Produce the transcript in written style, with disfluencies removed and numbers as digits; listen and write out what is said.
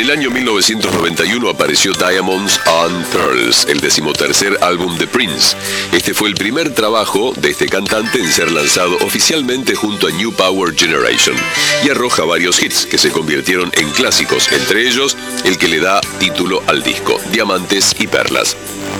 el año 1991 apareció Diamonds and Pearls, el 13º álbum de Prince. Este fue el primer trabajo de este cantante en ser lanzado oficialmente junto a New Power Generation y arroja varios hits que se convirtieron en clásicos, entre ellos el que le da título al disco, Diamantes y Perlas.